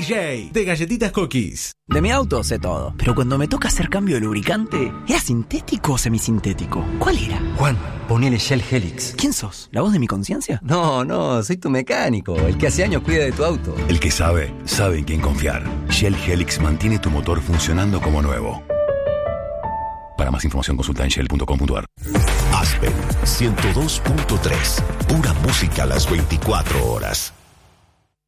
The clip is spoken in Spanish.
DJ de Galletitas Cookies. De mi auto sé todo, pero cuando me toca hacer cambio de lubricante, ¿era sintético o semisintético? ¿Cuál era? Juan, ponele Shell Helix. ¿Quién sos? ¿La voz de mi conciencia? No, soy tu mecánico, el que hace años cuida de tu auto. El que sabe en quién confiar. Shell Helix mantiene tu motor funcionando como nuevo. Para más información consulta en shell.com.ar. Aspen 102.3. Pura música a las 24 horas.